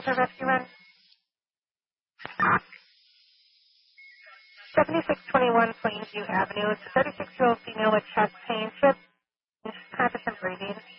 for rescue run? 7621 Plainview Avenue. It's a 36-year-old female with chest pain, conscious and breathing.